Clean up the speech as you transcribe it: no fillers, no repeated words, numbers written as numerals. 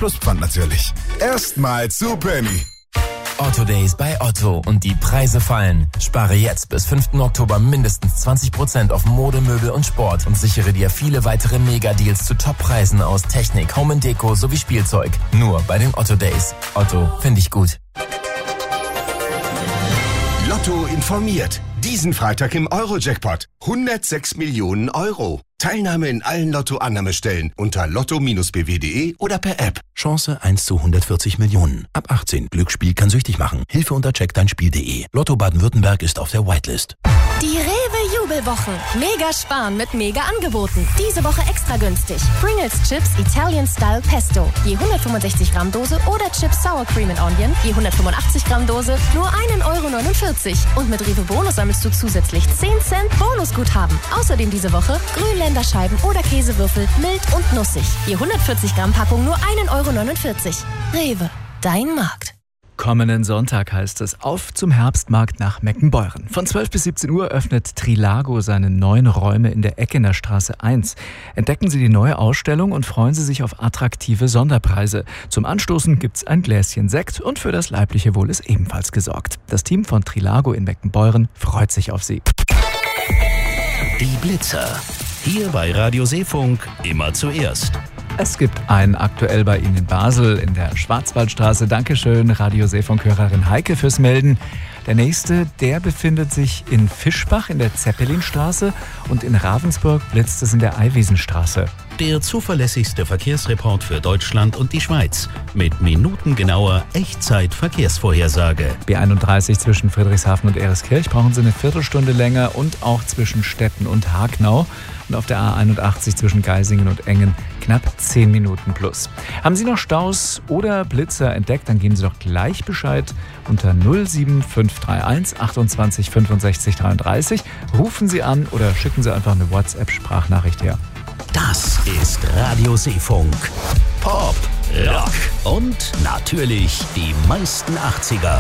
Plus Pfand natürlich. Erstmal zu Penny. Otto Days bei Otto und die Preise fallen. Spare jetzt bis 5. Oktober mindestens 20% auf Mode, Möbel und Sport und sichere dir viele weitere Mega-Deals zu Top-Preisen aus Technik, Home & Deko sowie Spielzeug. Nur bei den Otto Days. Otto, finde ich gut. Lotto informiert. Diesen Freitag im Euro-Jackpot. 106 Millionen Euro. Teilnahme in allen Lotto-Annahmestellen unter lotto-bw.de oder per App. Chance 1 zu 140 Millionen. Ab 18. Glücksspiel kann süchtig machen. Hilfe unter checkdeinspiel.de. Lotto Baden-Württemberg ist auf der Whitelist. Die Rewe-Jubelwochen. Mega sparen mit Mega-Angeboten. Diese Woche extra günstig. Pringles Chips Italian Style Pesto. Je 165 Gramm Dose oder Chips Sour Cream and Onion. Je 185 Gramm Dose. Nur 1,49 €. Und mit Rewe Bonus sammelst du zusätzlich 10 Cent Bonusguthaben. Außerdem diese Woche Grünländerscheiben oder Käsewürfel. Mild und nussig. Je 140 Gramm Packung nur 1,49 €. Rewe. Dein Markt. Kommenden Sonntag heißt es auf zum Herbstmarkt nach Meckenbeuren. Von 12 bis 17 Uhr öffnet Trilago seine neuen Räume in der Eckener Straße 1. Entdecken Sie die neue Ausstellung und freuen Sie sich auf attraktive Sonderpreise. Zum Anstoßen gibt's ein Gläschen Sekt und für das leibliche Wohl ist ebenfalls gesorgt. Das Team von Trilago in Meckenbeuren freut sich auf Sie. Die Blitzer. Hier bei Radio Seefunk immer zuerst. Es gibt einen aktuell bei Ihnen in Basel in der Schwarzwaldstraße. Dankeschön, Radio Seefunk-Hörerin Heike fürs Melden. Der nächste, der befindet sich in Fischbach in der Zeppelinstraße und in Ravensburg blitzt es in der Eiwiesenstraße. Der zuverlässigste Verkehrsreport für Deutschland und die Schweiz mit minutengenauer Echtzeit-Verkehrsvorhersage. B31 zwischen Friedrichshafen und Ereskirch brauchen Sie eine Viertelstunde länger und auch zwischen Stetten und Hagnau. Und auf der A81 zwischen Geisingen und Engen knapp 10 Minuten plus. Haben Sie noch Staus oder Blitzer entdeckt, dann geben Sie doch gleich Bescheid unter 07531 28 65 33. Rufen Sie an oder schicken Sie einfach eine WhatsApp-Sprachnachricht her. Das ist Radio Seefunk. Pop, Rock und natürlich die meisten 80er.